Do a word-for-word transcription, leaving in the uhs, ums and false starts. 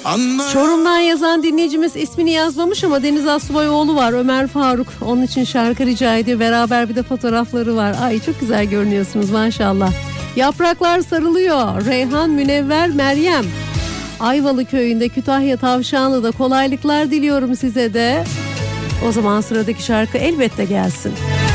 Çorum'dan yazan dinleyicimiz ismini yazmamış ama Deniz Asubayoğlu var, Ömer Faruk. Onun için şarkı rica ediyor. Beraber bir de fotoğrafları var. Ay çok güzel görünüyorsunuz maşallah. Yapraklar sarılıyor. Reyhan, Münevver, Meryem. Ayvalı köyünde, Kütahya Tavşanlı'da kolaylıklar diliyorum size de. O zaman sıradaki şarkı elbette gelsin.